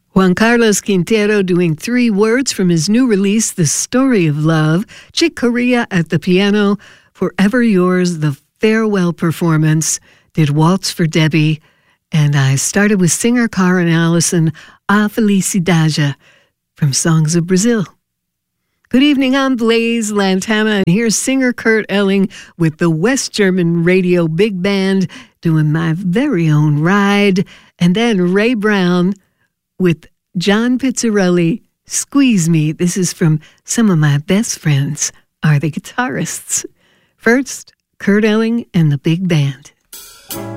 Juan Carlos Quintero doing 3 words from his new release, The Story of Love. Chick Corea at the piano. Forever Yours, the farewell performance. Did Waltz for Debbie. And I started with singer Karen Allison, A Felicidade, from Songs of Brazil. Good evening, I'm Blaise Lantana, and here's singer Kurt Elling with the West German Radio Big Band doing My Very Own Ride, and then Ray Brown with John Pizzarelli, Squeeze Me. This is from Some of My Best Friends Are the Guitarists. First, Kurt Elling and the Big Band.